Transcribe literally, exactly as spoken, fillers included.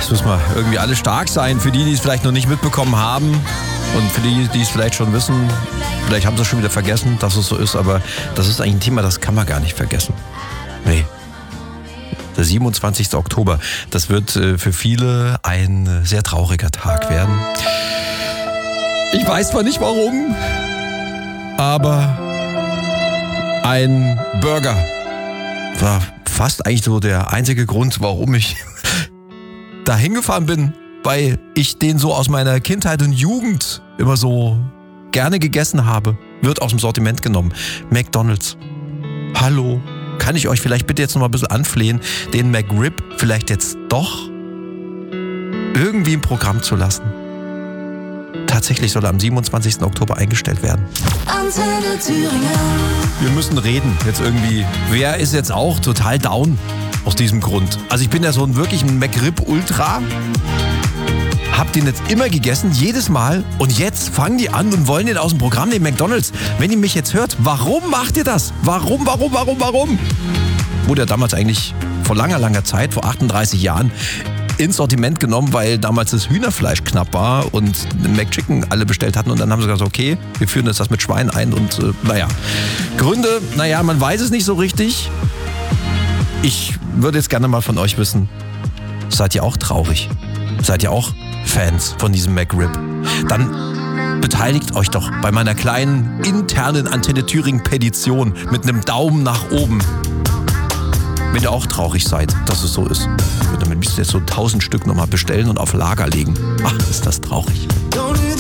Jetzt müssen wir irgendwie alle stark sein. Für die, die es vielleicht noch nicht mitbekommen haben und für die, die es vielleicht schon wissen, vielleicht haben sie es schon wieder vergessen, dass es so ist, aber das ist eigentlich ein Thema, das kann man gar nicht vergessen. Nee. Der siebenundzwanzigster Oktober, das wird äh, für viele ein sehr trauriger Tag werden. Ich weiß zwar nicht warum, aber ein Burger war fast eigentlich so der einzige Grund, warum ich da hingefahren bin, weil ich den so aus meiner Kindheit und Jugend immer so gerne gegessen habe. Wird aus dem Sortiment genommen. McDonald's. Hallo. Kann ich euch vielleicht bitte jetzt noch mal ein bisschen anflehen, den McRib vielleicht jetzt doch irgendwie im Programm zu lassen? Tatsächlich soll er am siebenundzwanzigsten Oktober eingestellt werden. Antenne Thüringen. Wir müssen reden jetzt irgendwie. Wer ist jetzt auch total down aus diesem Grund? Also ich bin ja so ein wirklich ein McRib-Ultra. Hab den jetzt immer gegessen, jedes Mal. Und jetzt fangen die an und wollen den aus dem Programm nehmen, McDonald's. Wenn ihr mich jetzt hört, warum macht ihr das? Warum, warum, warum, warum? Wurde ja damals eigentlich vor langer, langer Zeit, vor achtunddreißig Jahren, ins Sortiment genommen, weil damals das Hühnerfleisch knapp war und den McChicken alle bestellt hatten. Und dann haben sie gesagt, okay, wir führen jetzt das mit Schwein ein. Und äh, naja, Gründe, naja, man weiß es nicht so richtig. Ich würde jetzt gerne mal von euch wissen, seid ihr auch traurig? Seid ihr auch Fans von diesem McRib? Dann beteiligt euch doch bei meiner kleinen internen Antenne Thüringen Petition mit einem Daumen nach oben. Wenn ihr auch traurig seid, dass es so ist. Dann müsst ihr jetzt so tausend Stück nochmal bestellen und auf Lager legen. Ach, ist das traurig.